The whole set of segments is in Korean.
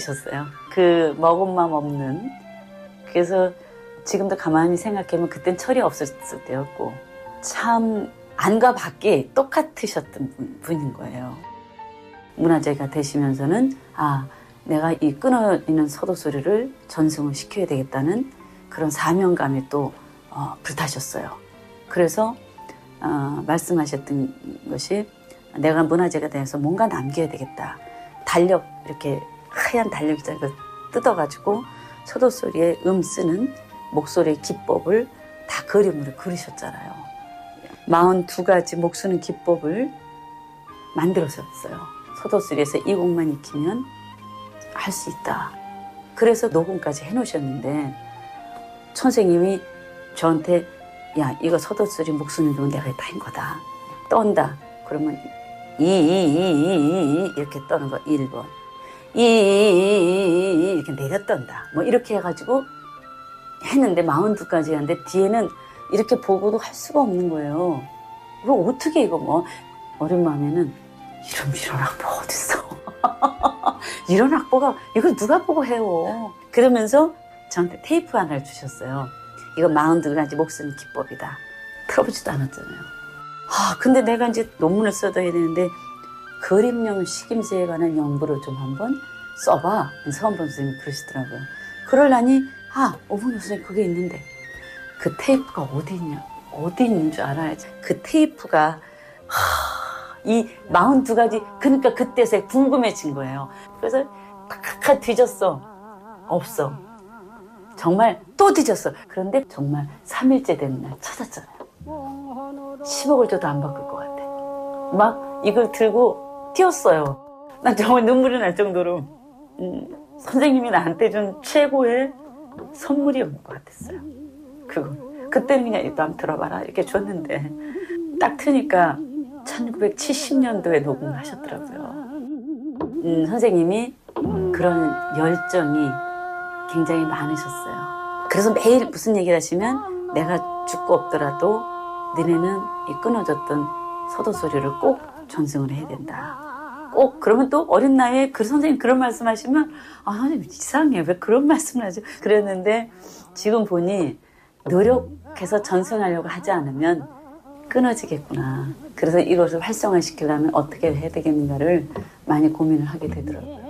꿀이셨어요. 그 먹은 맘 없는. 그래서 지금도 가만히 생각하면 그땐 철이 없었을 때였고 참 안과 밖이 똑같으셨던 분인 거예요. 문화재가 되시면서는 내가 이 끊어지는 서도 소리를 전승을 시켜야 되겠다는 그런 사명감이 또 불타셨어요. 그래서 말씀하셨던 것이 내가 문화재가 돼서 뭔가 남겨야 되겠다. 달력 이렇게 하얀 달력장을 뜯어가지고 서도 소리에 쓰는 목소리의 기법을 다 그림으로 그리셨잖아요. 42가지 목 쓰는 기법을 만들었었어요. 서도 소리에서 이 곡만 익히면 할 수 있다. 그래서 녹음까지 해놓으셨는데 선생님이 저한테 야 이거 서도 소리 목 쓰는 동안 내가 다 한 거다. 떤다. 그러면 이렇게 떠는 거 1번. 이렇게 내려 떤다. 뭐 이렇게 해가지고 했는데 42까지 했는데 뒤에는 이렇게 보고도 할 수가 없는 거예요. 이거 어떻게 이거 뭐 어린 마음에는 이런 악보 어딨어. 이런 악보가 이걸 누가 보고 해요. 그러면서 저한테 테이프 하나를 주셨어요. 이거 42가지 목 쓰는 기법이다. 틀어보지도 않았잖아요. 근데 내가 이제 논문을 써둬야 되는데 그림용 식임새에 관한 연구를 좀 한번 써봐. 서원범 선생님이 그러시더라고요. 그러려니 어머니 선생님 그게 있는데 그 테이프가 어디 있냐? 어디 있는 줄 알아야지. 그 테이프가 이 42가지 그러니까 그때서야 궁금해진 거예요. 그래서 탁탁 뒤졌어. 없어. 정말 또 뒤졌어. 그런데 정말 3일째 되는 날 찾았잖아요. 10억을 줘도 안 바꿀 것 같아. 막 이걸 들고 뛰었어요. 난 정말 눈물이 날 정도로 선생님이 나한테 준 최고의 선물이었던 것 같았어요. 그때는 그냥 이거 한번 들어봐라 이렇게 줬는데 딱 트니까 1970년도에 녹음을 하셨더라고요. 선생님이 그런 열정이 굉장히 많으셨어요. 그래서 매일 무슨 얘기를 하시면 내가 죽고 없더라도 너네는 이 끊어졌던 서도 소리를 꼭 전승을 해야 된다. 꼭 그러면 또 어린 나이에 그 선생님 그런 말씀하시면 선생님 이상해 왜 그런 말씀을 하죠? 그랬는데 지금 보니 노력해서 전승하려고 하지 않으면 끊어지겠구나. 그래서 이것을 활성화시키려면 어떻게 해야 되겠는가를 많이 고민을 하게 되더라고요.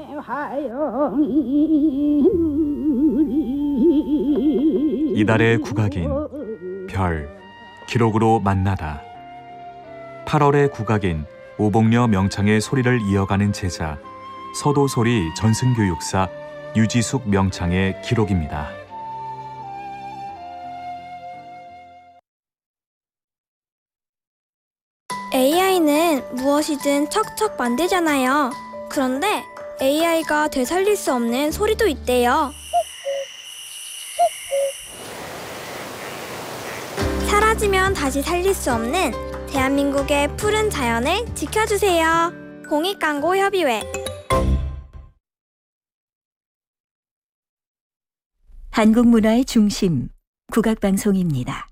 이달의 국악인 별 기록으로 만나다. 8월의 국악인 오복녀 명창의 소리를 이어가는 제자 서도소리 전승교육사 유지숙 명창의 기록입니다. AI는 무엇이든 척척 만들잖아요. 그런데 AI가 되살릴 수 없는 소리도 있대요. 사라지면 다시 살릴 수 없는 대한민국의 푸른 자연을 지켜주세요. 공익광고협의회. 한국 문화의 중심 국악방송입니다.